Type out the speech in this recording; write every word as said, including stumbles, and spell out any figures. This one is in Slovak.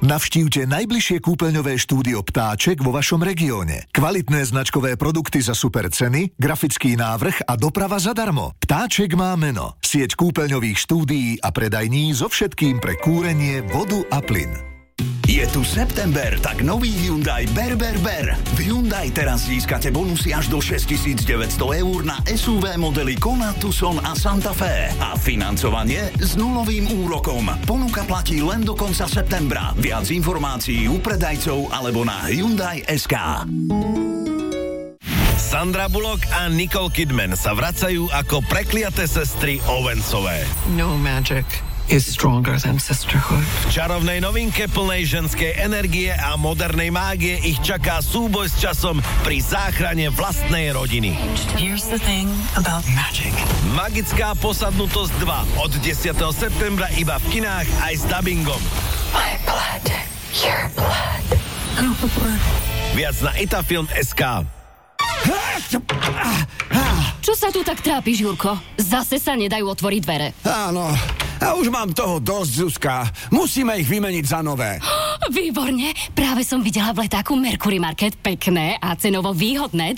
Navštívte najbližšie kúpeľňové štúdio Ptáček vo vašom regióne. Kvalitné značkové produkty za super ceny, grafický návrh a doprava zadarmo. Ptáček má meno. Sieť kúpeľňových štúdií a predajní so všetkým pre kúrenie, vodu a plyn. Je tu september, tak nový Hyundai Ber Ber Ber. V Hyundai teraz získate bonusy až do šesťtisícdeväťsto eur na es ú vé modely Kona, Tucson a Santa Fe. A financovanie s nulovým úrokom. Ponuka platí len do konca septembra. Viac informácií u predajcov alebo na Hyundai bodka es ká. Sandra Bullock a Nicole Kidman sa vracajú ako prekliaté sestry Owensové. No magic is stronger than sisterhood. V čarovnej novinke plnej ženskej energie a modernej mágie ich čaká súboj s časom pri záchrane vlastnej rodiny. Here's the thing about magic. Magická posadnutosť dva od desiateho septembra iba v kinách aj s dabingom. My blood, your blood. Our blood. Viac na itafilm bodka es ká. Čo sa tu tak trápiš, Jurko? Zase sa nedajú otvoriť dvere. Áno, a už mám toho dosť, Zuzka. Musíme ich vymeniť za nové. Výborne, práve som videla v letáku Mercury Market pekné a cenovo výhodné